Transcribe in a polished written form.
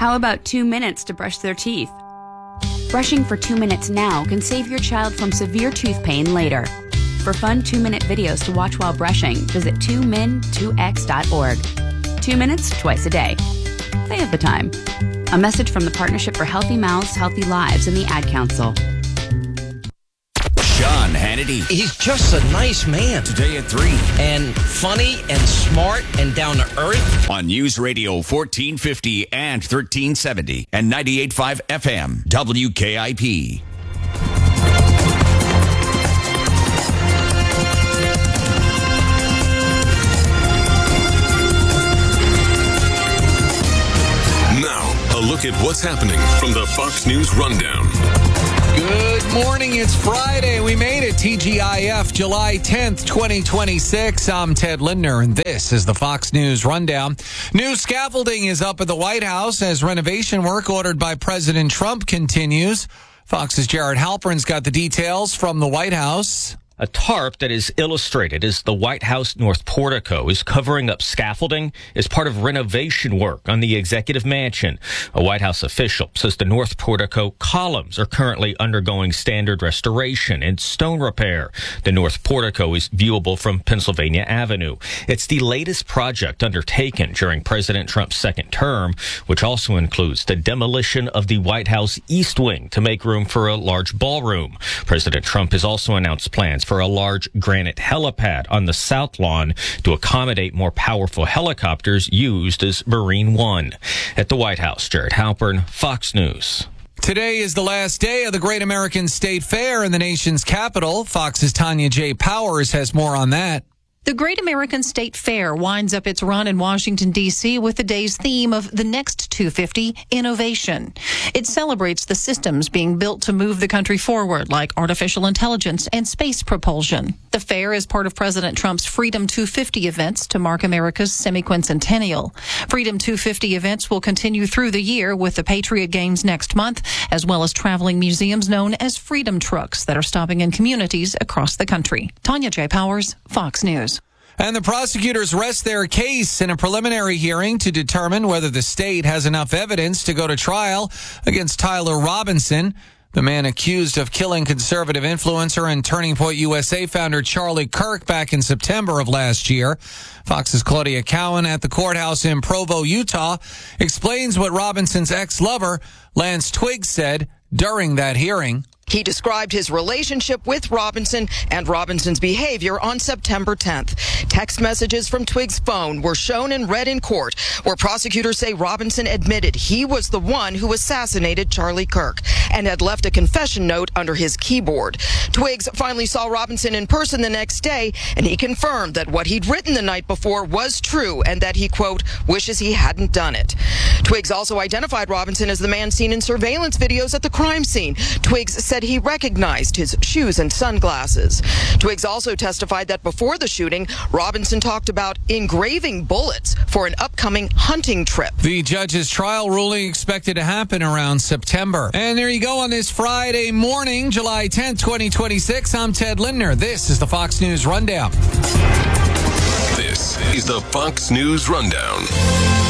How about 2 minutes to brush their teeth? Brushing for 2 minutes now can save your child from severe tooth pain later. For fun 2-minute videos to watch while brushing, visit 2min2x.org. 2 minutes twice a day. They have the time. A message from the Partnership for Healthy Mouths, Healthy Lives and the Ad Council. Sean Hannity. He's just a nice man. Today at 3. And funny and smart and down to earth. On News Radio 1450 and 1370 and 98.5 FM, WKIP. Now, a look at what's happening from the Fox News Rundown. Good morning. It's Friday. We made it. TGIF, July 10th, 2026. I'm Ted Lindner, and this is the Fox News Rundown. New scaffolding is up at the White House as renovation work ordered by President Trump continues. Fox's Jared Halpern's got the details from the White House. A tarp that is illustrated as the White House North Portico is covering up scaffolding as part of renovation work on the Executive Mansion. A White House official says the North Portico columns are currently undergoing standard restoration and stone repair. The North Portico is viewable from Pennsylvania Avenue. It's the latest project undertaken during President Trump's second term, which also includes the demolition of the White House East Wing to make room for a large ballroom. President Trump has also announced plans for a large granite helipad on the South Lawn to accommodate more powerful helicopters used as Marine One. At the White House, Jared Halpern, Fox News. Today is the last day of the Great American State Fair in the nation's capital. Fox's Tanya J. Powers has more on that. The Great American State Fair winds up its run in Washington, D.C. with the day's theme of the next 250, innovation. It celebrates the systems being built to move the country forward, like artificial intelligence and space propulsion. The fair is part of President Trump's Freedom 250 events to mark America's semi-quincentennial. Freedom 250 events will continue through the year with the Patriot Games next month, as well as traveling museums known as Freedom Trucks that are stopping in communities across the country. Tanya J. Powers, Fox News. And the prosecutors rest their case in a preliminary hearing to determine whether the state has enough evidence to go to trial against Tyler Robinson, the man accused of killing conservative influencer and Turning Point USA founder Charlie Kirk back in September of last year. Fox's Claudia Cowan at the courthouse in Provo, Utah, explains what Robinson's ex-lover, Lance Twiggs, said during that hearing. He described his relationship with Robinson and Robinson's behavior on September 10th. Text messages from Twiggs' phone were shown and read in court, where prosecutors say Robinson admitted he was the one who assassinated Charlie Kirk and had left a confession note under his keyboard. Twiggs finally saw Robinson in person the next day, and he confirmed that what he'd written the night before was true and that he, quote, wishes he hadn't done it. Twiggs also identified Robinson as the man seen in surveillance videos at the crime scene. Twiggs said he recognized his shoes and sunglasses. Twiggs also testified that before the shooting, Robinson talked about engraving bullets for an upcoming hunting trip. The judge's trial ruling expected to happen around September. And there you go on this Friday morning, July 10th, 2026. I'm Ted Lindner. This is the Fox News Rundown. This is the Fox News Rundown.